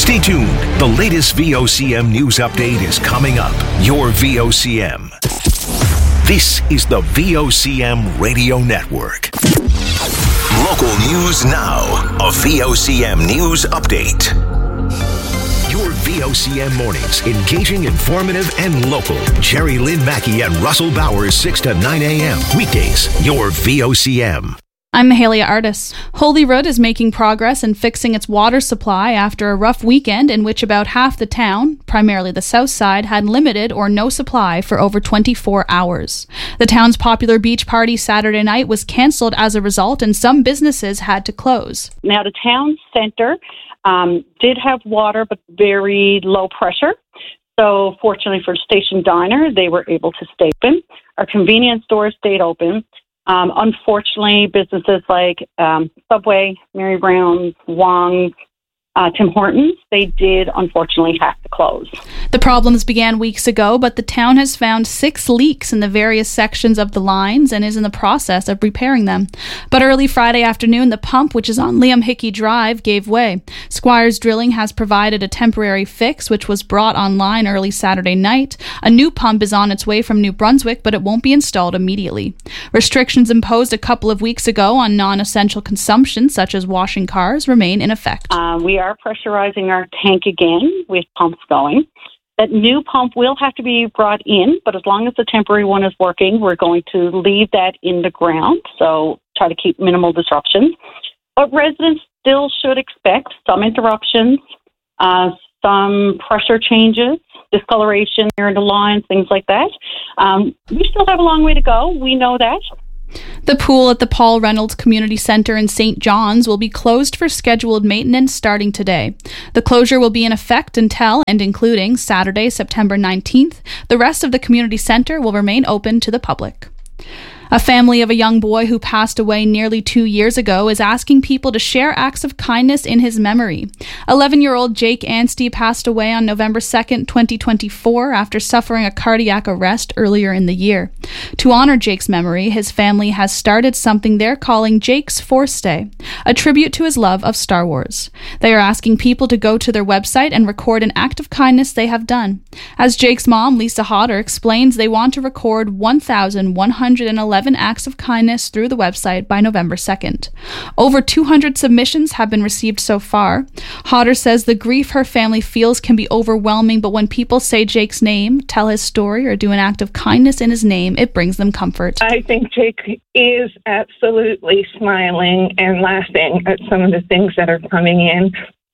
Stay tuned. The latest VOCM news update is coming up. Your VOCM. This is the VOCM Radio Network. Local news now. A VOCM news update. Your VOCM mornings, engaging, informative, and local. Jerry Lynn Mackey and Russell Bowers, 6 to 9 a.m. Weekdays, your VOCM. I'm Mahalia Artis. Holyrood is making progress in fixing its water supply after a rough weekend in which about half the town, primarily the south side, had limited or no supply for over 24 hours. The town's popular beach party Saturday night was cancelled as a result, and some businesses had to close. Now, the town centre did have water, but very low pressure. So fortunately for the Station Diner, they were able to stay open. Our convenience stores stayed open. Unfortunately, businesses like Subway, Mary Brown's, Wong's, Tim Hortons, they did unfortunately have to close. The problems began weeks ago, but the town has found 6 leaks in the various sections of the lines and is in the process of repairing them. But early Friday afternoon, the pump, which is on Liam Hickey Drive, gave way. Squires Drilling has provided a temporary fix, which was brought online early Saturday night. A new pump is on its way from New Brunswick, but it won't be installed immediately. Restrictions imposed a couple of weeks ago on non-essential consumption, such as washing cars, remain in effect. We are pressurizing our tank again with pumps going. That new pump will have to be brought in, but as long as the temporary one is working, we're going to leave that in the ground, so try to keep minimal disruptions. But residents still should expect some interruptions, some pressure changes, discoloration near the lines, things like that. We still have a long way to go. We know that. The pool at the Paul Reynolds Community Centre in St. John's will be closed for scheduled maintenance starting today. The closure will be in effect until and including Saturday, September 19th. The rest of the community centre will remain open to the public. A family of a young boy who passed away nearly 2 years ago is asking people to share acts of kindness in his memory. 11-year-old Jake Anstey passed away on November 2nd, 2024, after suffering a cardiac arrest earlier in the year. To honor Jake's memory, his family has started something they're calling Jake's Force Day, a tribute to his love of Star Wars. They are asking people to go to their website and record an act of kindness they have done. As Jake's mom, Lisa Hodder, explains, they want to record 1,111 acts of kindness through the website by November 2nd. Over 200 submissions have been received so far. Hodder says the grief her family feels can be overwhelming, but when people say Jake's name, tell his story, or do an act of kindness in his name, it brings them comfort. I think Jake is absolutely smiling and laughing at some of the things that are coming in.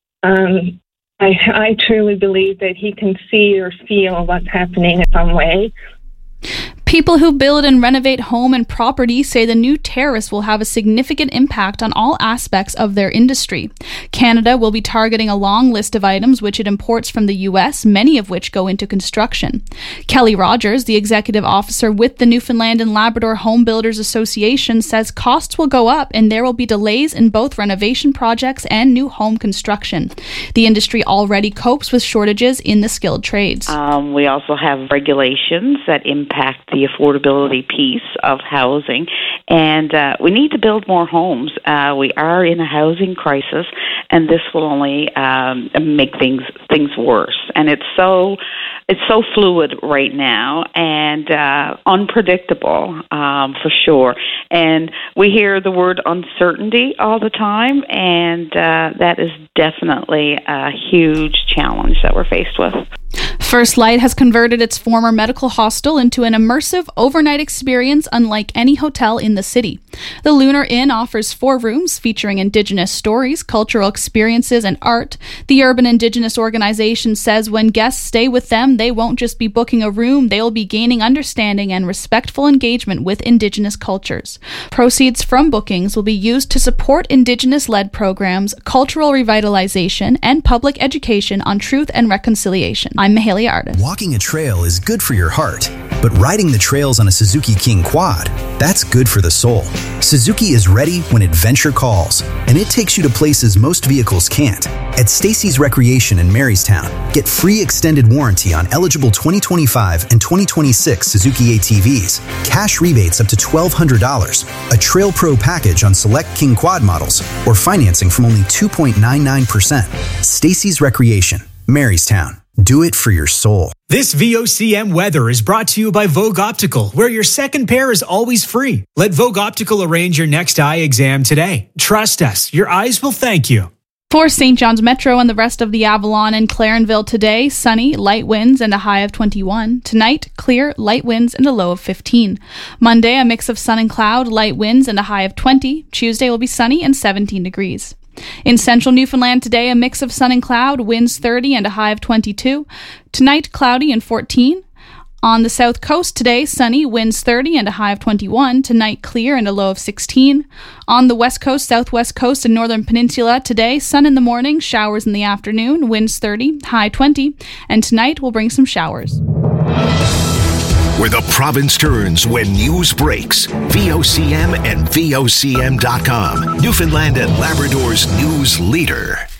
I truly believe that he can see or feel what's happening in some way. People who build and renovate home and property say the new tariffs will have a significant impact on all aspects of their industry. Canada will be targeting a long list of items which it imports from the U.S., many of which go into construction. Kelly Rogers, the executive officer with the Newfoundland and Labrador Home Builders Association, says costs will go up and there will be delays in both renovation projects and new home construction. The industry already copes with shortages in the skilled trades. We also have regulations that impact the affordability piece of housing, and we need to build more homes. We are in a housing crisis, and this will only make things worse. And it's so fluid right now and unpredictable for sure. And we hear the word uncertainty all the time, and that is definitely a huge challenge that we're faced with. First Light has converted its former medical hostel into an immersive overnight experience unlike any hotel in the city. The Lunar Inn offers 4 rooms featuring Indigenous stories, cultural experiences, and art. The Urban Indigenous organization says when guests stay with them, they won't just be booking a room, they'll be gaining understanding and respectful engagement with Indigenous cultures. Proceeds from bookings will be used to support Indigenous-led programs, cultural revitalization, and public education on truth and reconciliation. I'm Mahalia Artis. Walking a trail is good for your heart, but riding the trails on a Suzuki King Quad, that's good for the soul. Suzuki is ready when adventure calls, and it takes you to places most vehicles can't. At Stacy's Recreation in Marystown, get free extended warranty on eligible 2025 and 2026 Suzuki ATVs, cash rebates up to $1,200, a Trail Pro package on select King Quad models, or financing from only 2.99%. Stacy's Recreation, Marystown. Do it for your soul. This VOCM weather is brought to you by Vogue Optical, where your second pair is always free. Let Vogue Optical arrange your next eye exam today. Trust us, your eyes will thank you. For St. John's Metro and the rest of the Avalon and Clarenville today, sunny, light winds and a high of 21. Tonight, clear, light winds and a low of 15. Monday, a mix of sun and cloud, light winds and a high of 20. Tuesday will be sunny and 17 degrees. In central Newfoundland today, a mix of sun and cloud, winds 30 and a high of 22. Tonight, cloudy and 14. On the south coast today, sunny, winds 30 and a high of 21. Tonight, clear and a low of 16. On the west coast, southwest coast, and northern peninsula today, sun in the morning, showers in the afternoon, winds 30, high 20. And tonight will bring some showers. Where the province turns when news breaks. VOCM and VOCM.com. Newfoundland and Labrador's news leader.